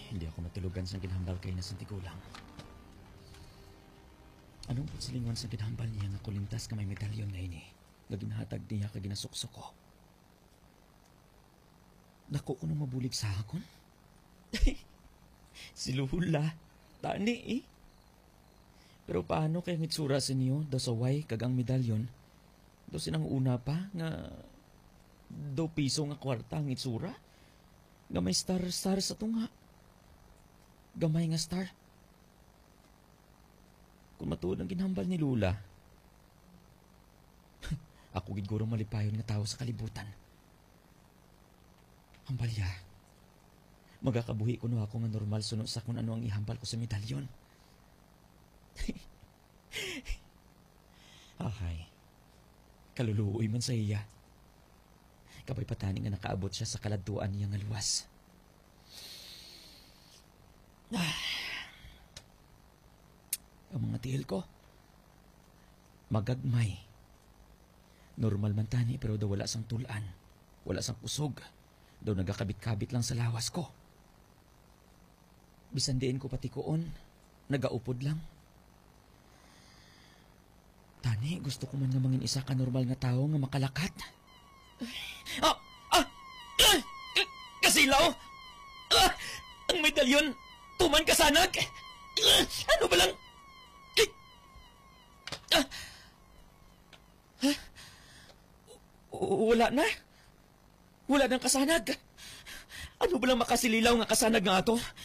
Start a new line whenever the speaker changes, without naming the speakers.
Hindi ako matulugan sa ginhambal kay na sa tigulang. Anong silingon sa ginhambal niya nga kulintas ka may medalyon na ini? Nga ginahatag niya ka ginasuksok ko. Naku ko nang mabulig sa akon? Si Lula. Tani eh. Pero paano kaya ngitsura sa niyo daw sa way kagang medalyon? Daw sinang una pa nga 2 piso nga kwarta ang itsura? Nga may star sa tunga. Gamay nga star. Kung matuod ang ginhambal ni Lula, ako giguro malipayon nga tao sa kalibutan. Hambalya, magakabuhi ko no ako nga normal sunod sa kung ano ang ihambal ko sa medalyon. Ahay, kaluluoy man sa iya. Kabay patani nga nakaabot siya sa kaladuan niya nga luwas. Ang mga tihil ko, magagmay. Normal man tani pero daw wala sang tulan, wala sang kusog. Daw nagakabit-kabit lang sa lawas ko. Bisan diin ko pati koon, nagaupod lang. Tani, gusto ko man nga mangin isa ka normal nga tao nga makalakat. Kasilaw! Ang medalyon, tuman kasanag! Ano ba lang? Wala na? Wala nang kasanag? Ano ba lang makasililaw nga kasanag nga ato?